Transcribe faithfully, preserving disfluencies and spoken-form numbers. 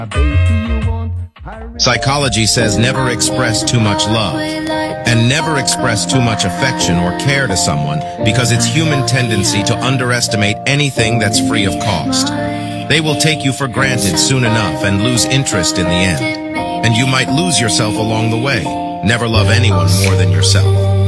Psychology says never express too much love, and never express too much affection or care to someone because it's human tendency to underestimate anything that's free of cost. They will take you for granted soon enough and lose interest in the end. And you might lose yourself along the way. Never love anyone more than yourself.